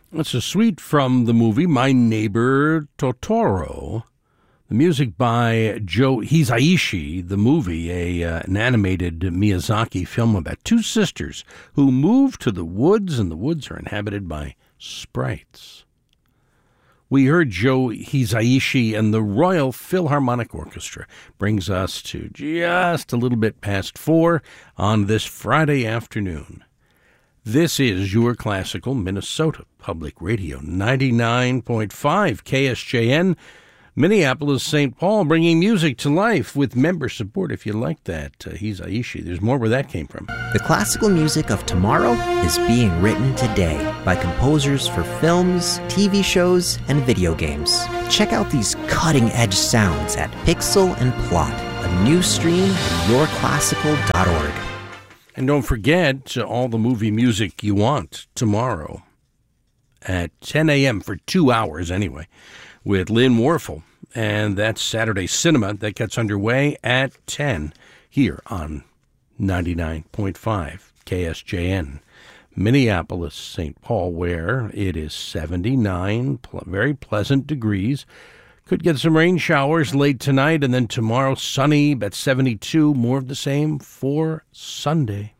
It's a suite from the movie My Neighbor Totoro. The music by Joe Hisaishi, the movie, an animated Miyazaki film about two sisters who move to the woods, and the woods are inhabited by sprites. We heard Joe Hisaishi and the Royal Philharmonic Orchestra. Brings us to just a little bit past 4 on this Friday afternoon. This is your classical Minnesota Public Radio, 99.5 KSJN, Minneapolis, St. Paul, bringing music to life with member support. If you like that, Hisaishi, there's more where that came from. The classical music of tomorrow is being written today by composers for films, TV shows, and video games. Check out these cutting-edge sounds at Pixel and Plot, a new stream at yourclassical.org. And don't forget all the movie music you want tomorrow at 10 a.m. for 2 hours anyway, with Lynn Warfel. And that's Saturday Cinema. That gets underway at 10 here on 99.5 KSJN. Minneapolis, St. Paul, where it is 79, very pleasant degrees. Could get some rain showers late tonight, and then tomorrow sunny, but 72, more of the same for Sunday.